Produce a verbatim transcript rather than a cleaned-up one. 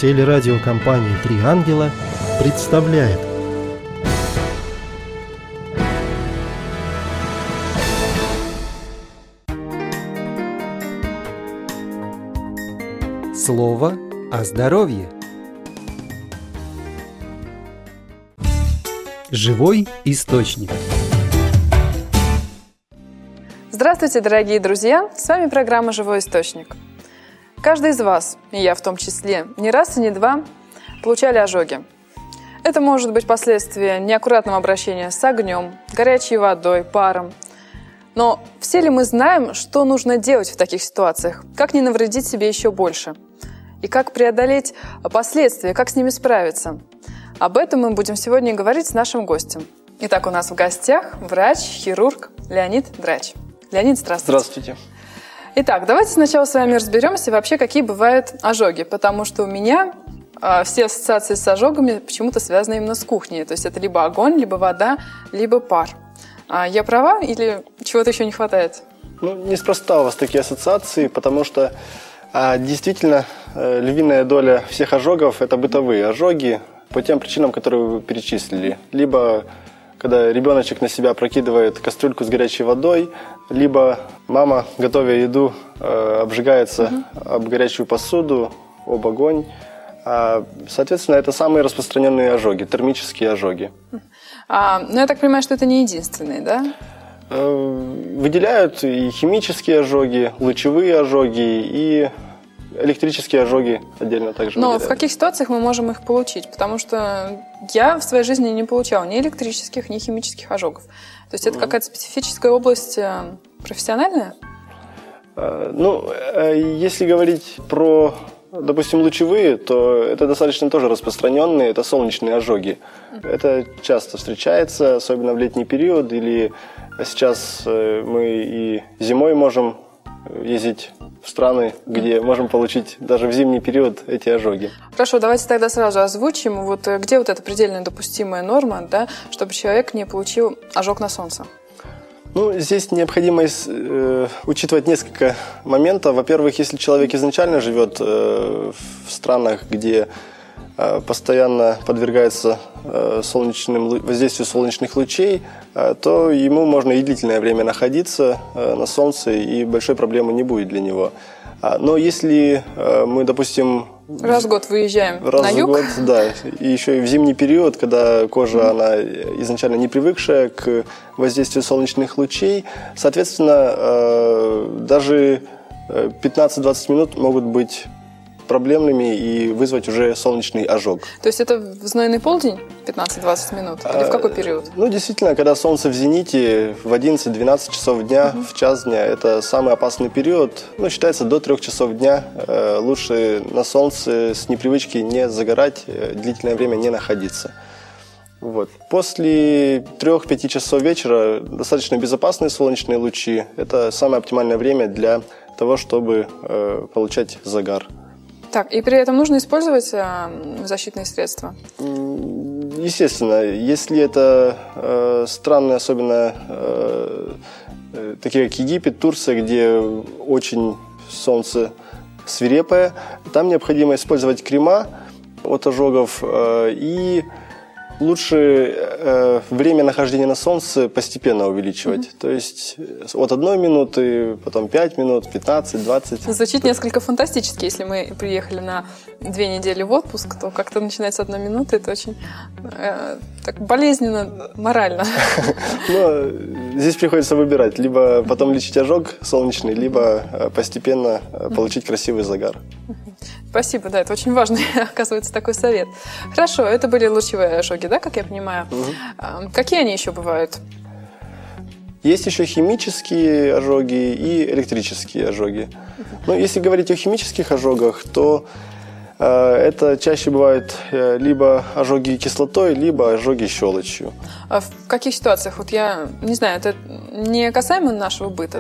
Телерадиокомпания «Три ангела» представляет Слово о здоровье. Живой источник. Здравствуйте, дорогие друзья! С вами программа «Живой источник». Каждый из вас, и я в том числе, не раз и не два получали ожоги. Это может быть последствия неаккуратного обращения с огнем, горячей водой, паром. Но все ли мы знаем, что нужно делать в таких ситуациях? Как не навредить себе еще больше? И как преодолеть последствия, как с ними справиться? Об этом мы будем сегодня говорить с нашим гостем. Итак, у нас в гостях врач-хирург Леонид Драч. Леонид, здравствуйте. Здравствуйте. Итак, давайте сначала с вами разберемся вообще, какие бывают ожоги, потому что у меня э, все ассоциации с ожогами почему-то связаны именно с кухней. То есть это либо огонь, либо вода, либо пар. А я права или чего-то еще не хватает? Ну, неспроста у вас такие ассоциации, потому что а, действительно э, львиная доля всех ожогов – это бытовые ожоги по тем причинам, которые вы перечислили. Либо когда ребеночек на себя прокидывает кастрюльку с горячей водой, либо мама, готовя еду, э, обжигается угу. об горячую посуду, об огонь. А, соответственно, это самые распространенные ожоги, термические ожоги. А, ну, я так понимаю, что это не единственные, да? Выделяют и химические ожоги, лучевые ожоги, и электрические ожоги отдельно также Но выделяют. в каких ситуациях мы можем их получить? Потому что я в своей жизни не получала ни электрических, ни химических ожогов. То есть это mm. какая-то специфическая область профессиональная? Ну, если говорить про, допустим, лучевые, то это достаточно тоже распространенные, это солнечные ожоги. Mm. Это часто встречается, особенно в летний период, или сейчас мы и зимой можем ездить в страны, где можем получить даже в зимний период эти ожоги. Хорошо, давайте тогда сразу озвучим, вот где вот эта предельно допустимая норма, да, чтобы человек не получил ожог на солнце. Ну, здесь необходимо э, учитывать несколько моментов. Во-первых, если человек изначально живет э, в странах, где э, постоянно подвергается э, солнечным, воздействию солнечных лучей, э, то ему можно и длительное время находиться э, на солнце, и большой проблемы не будет для него. А, но если э, мы, допустим... Раз в год выезжаем раз на юг. Раз в год, да. И еще и в зимний период, когда кожа, mm-hmm. она изначально не привыкшая к воздействию солнечных лучей, соответственно, э, даже пятнадцать-двадцать минут могут быть проблемными и вызвать уже солнечный ожог. То есть это в знойный полдень пятнадцать-двадцать минут? Или в какой период? Ну, действительно, когда солнце в зените в одиннадцать-двенадцать часов дня, uh-huh. в час дня, это самый опасный период. Ну, считается, до трех часов дня э, лучше на солнце с непривычки не загорать, э, длительное время не находиться. Вот. После трех-пяти часов вечера достаточно безопасные солнечные лучи. Это самое оптимальное время для того, чтобы э, получать загар. Так, и при этом нужно использовать э, защитные средства? Естественно, если это э, страны, особенно э, э, такие как Египет, Турция, где очень солнце свирепое, там необходимо использовать крема от ожогов э, и лучше э, время нахождения на солнце постепенно увеличивать. Mm-hmm. То есть от одной минуты, потом пять минут, пятнадцать, двадцать. Звучит несколько фантастически. Если мы приехали на две недели в отпуск, то как-то начинать с одной минуты, это очень э, так болезненно, морально. Но здесь приходится выбирать. Либо потом лечить ожог солнечный, либо постепенно получить красивый загар. Спасибо, да, это очень важный, оказывается, такой совет. Хорошо, это были лучевые ожоги, да, как я понимаю? Угу. Какие они еще бывают? Есть еще химические ожоги и электрические ожоги. Угу. Ну, если говорить о химических ожогах, то э, это чаще бывают э, либо ожоги кислотой, либо ожоги щелочью. А в каких ситуациях? Вот я не знаю, это не касаемо нашего быта,